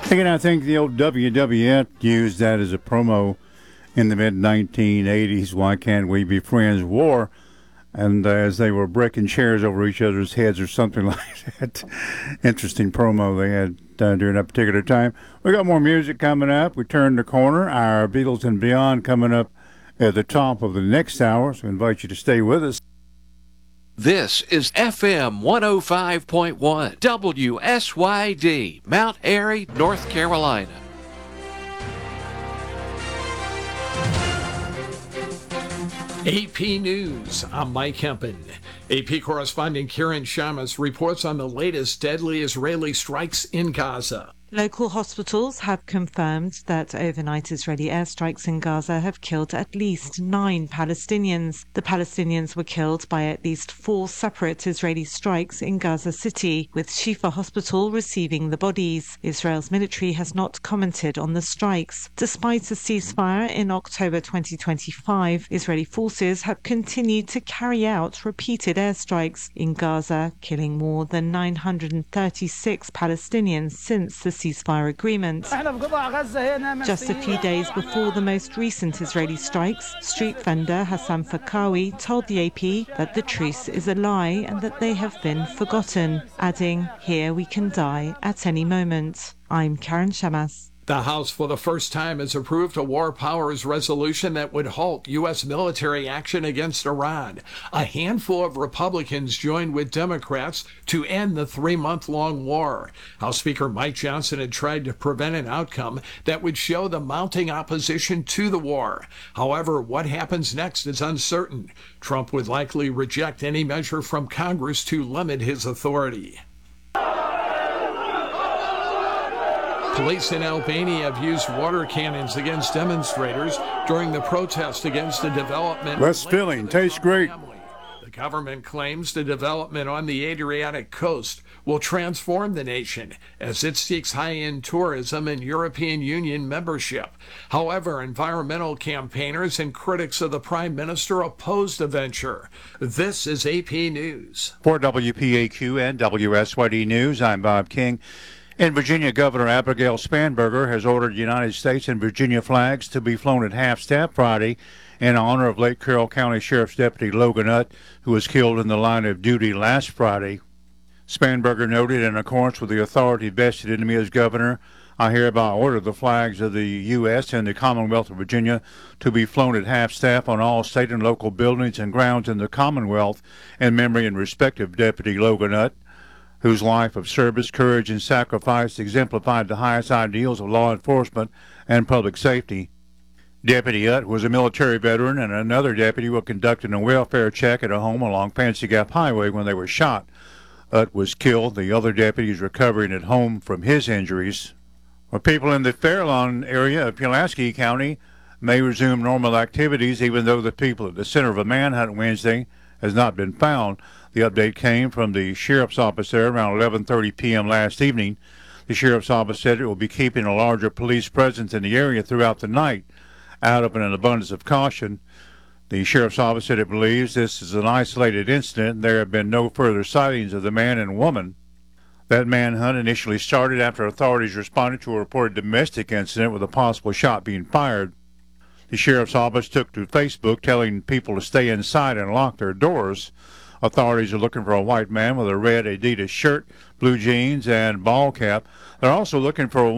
Again, I think the old WWF used that as a promo in the mid-1980s. Why can't we be friends? War. And as they were breaking chairs over each other's heads or something like that. Interesting promo they had during that particular time. We got more music coming up. We turn the corner. Our Beatles and Beyond coming up at the top of the next hour. So we invite you to stay with us. This is FM 105.1 WSYD, Mount Airy, North Carolina. AP News, I'm Mike Hempen. AP correspondent Karen Shamas reports on the latest deadly Israeli strikes in Gaza. Local hospitals have confirmed that overnight Israeli airstrikes in Gaza have killed at least 9 Palestinians. The Palestinians were killed by at least 4 separate Israeli strikes in Gaza City, with Shifa Hospital receiving the bodies. Israel's military has not commented on the strikes. Despite a ceasefire in October 2025, Israeli forces have continued to carry out repeated airstrikes in Gaza, killing more than 936 Palestinians since the ceasefire agreement. Just a few days before the most recent Israeli strikes, street vendor Hassan Fakawi told the AP that the truce is a lie and that they have been forgotten, adding, "Here we can die at any moment." I'm Karen Shamas. The House, for the first time, has approved a War Powers resolution that would halt U.S. military action against Iran. A handful of Republicans joined with Democrats to end the 3-month-long war. House Speaker Mike Johnson had tried to prevent an outcome that would show the mounting opposition to the war. However, what happens next is uncertain. Trump would likely reject any measure from Congress to limit his authority. Police in Albania have used water cannons against demonstrators during the protest against the development. Less filling, tastes great. The government claims the development on the Adriatic coast will transform the nation as it seeks high-end tourism and European Union membership. However, environmental campaigners and critics of the Prime Minister oppose the venture. This is AP News. For WPAQ and WSYD News, I'm Bob King. In Virginia, Governor Abigail Spanberger has ordered United States and Virginia flags to be flown at half-staff Friday in honor of Lake Carroll County Sheriff's Deputy Logan Utt, who was killed in the line of duty last Friday. Spanberger noted, in accordance with the authority vested in me as governor, I hereby order the flags of the U.S. and the Commonwealth of Virginia to be flown at half-staff on all state and local buildings and grounds in the Commonwealth in memory and respect of Deputy Logan Utt, whose life of service, courage, and sacrifice exemplified the highest ideals of law enforcement and public safety. Deputy Utt was a military veteran, and another deputy was conducting a welfare check at a home along Fancy Gap Highway when they were shot. Utt was killed. The other deputy is recovering at home from his injuries. Well, people in the Fairlawn area of Pulaski County may resume normal activities, even though the people at the center of a manhunt Wednesday has not been found. The update came from the sheriff's office there around 11:30 p.m. last evening. The sheriff's office said it will be keeping a larger police presence in the area throughout the night, out of an abundance of caution. The sheriff's office said it believes this is an isolated incident and there have been no further sightings of the man and woman. That manhunt initially started after authorities responded to a reported domestic incident with a possible shot being fired. The sheriff's office took to Facebook telling people to stay inside and lock their doors. Authorities are looking for a white man with a red Adidas shirt, blue jeans, and ball cap. They're also looking for a